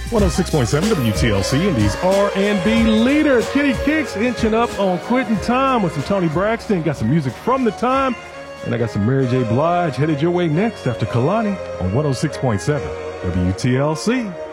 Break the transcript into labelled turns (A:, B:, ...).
A: 106.7 WTLC, Indy's R&B leader. Kitty Kicks inching up on Quitting Time with some Tony Braxton. Got some music from the time. And I got some Mary J. Blige headed your way next after Kalani on 106.7 WTLC.